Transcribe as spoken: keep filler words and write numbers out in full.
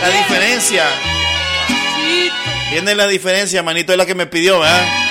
La diferencia. Viene la diferencia, manito, es la que me pidió, ¿verdad?